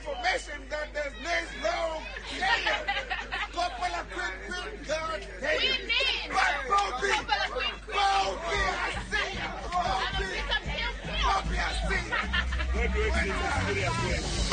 information that there's next long couple of quick God. We need. But Bobby, I see you. Bobby, I see you. God bless you.